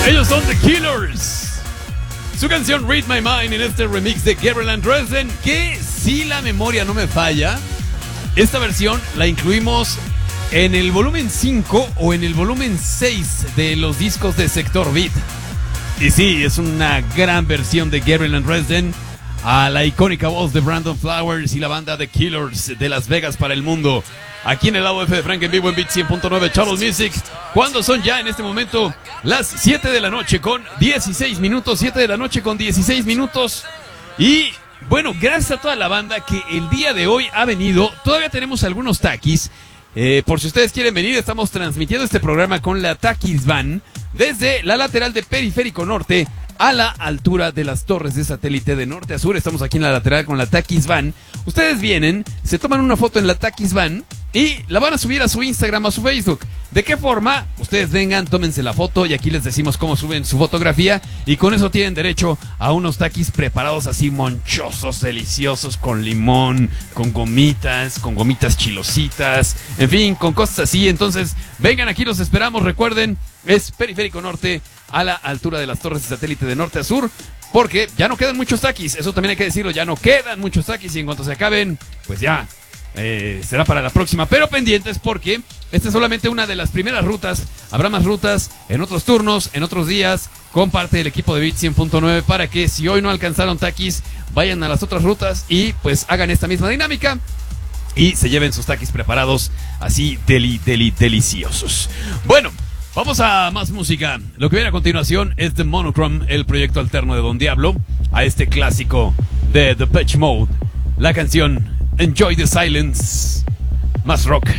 Ellos son The Killers. Su canción Read My Mind en este remix de Gabriel and Dresden, que si la memoria no me falla, esta versión la incluimos en el volumen 5 o en el volumen 6 de los discos de Sector Beat. Y sí, es una gran versión de Gabriel and Dresden a la icónica voz de Brandon Flowers y la banda The Killers de Las Vegas para el mundo. Aquí en el lado F de Frank en vivo en Beat 100.9 Charles Music, cuando son ya en este momento las 7 de la noche con 16 minutos, 7 de la noche con 16 minutos. Y bueno, gracias a toda la banda que el día de hoy ha venido. Todavía tenemos algunos taquis. Por si ustedes quieren venir, estamos transmitiendo este programa con la Takis Van desde la lateral de Periférico Norte a la altura de las torres de satélite de norte a sur. Estamos aquí en la lateral con la Takis Van. Ustedes vienen, se toman una foto en la Takis Van y la van a subir a su Instagram, a su Facebook. ¿De qué forma? Ustedes vengan, tómense la foto y aquí les decimos cómo suben su fotografía, y con eso tienen derecho a unos taquis preparados así monchosos, deliciosos, con limón, con gomitas chilositas, en fin, con cosas así. Entonces, vengan, aquí los esperamos. Recuerden, es Periférico Norte a la altura de las torres de satélite de norte a sur, porque ya no quedan muchos taquis, eso también hay que decirlo, ya no quedan muchos taquis, y en cuanto se acaben, pues ya será para la próxima, pero pendientes porque esta es solamente una de las primeras rutas. Habrá más rutas en otros turnos, en otros días, con parte del equipo de Beat 100.9 para que si hoy no alcanzaron taquis, vayan a las otras rutas y pues hagan esta misma dinámica y se lleven sus taquis preparados así deliciosos. Bueno, vamos a más música. Lo que viene a continuación es The Monochrome, el proyecto alterno de Don Diablo, a este clásico de Depeche Mode, la canción Enjoy the Silence. Más rock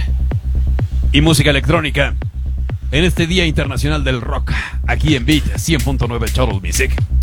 y música electrónica en este Día Internacional del Rock, aquí en Beat 100.9 Charles Music.